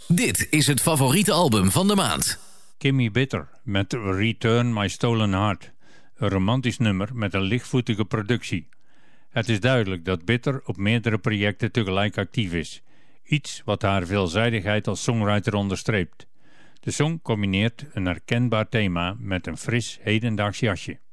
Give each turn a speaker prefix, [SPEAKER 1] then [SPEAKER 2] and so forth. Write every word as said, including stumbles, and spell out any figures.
[SPEAKER 1] Dit is het favoriete album van de maand.
[SPEAKER 2] Kimmy Bitter met Return My Stolen Heart. Een romantisch nummer met een lichtvoetige productie. Het is duidelijk dat Bitter op meerdere projecten tegelijk actief is. Iets wat haar veelzijdigheid als songwriter onderstreept. De song combineert een herkenbaar thema met een fris hedendaags jasje.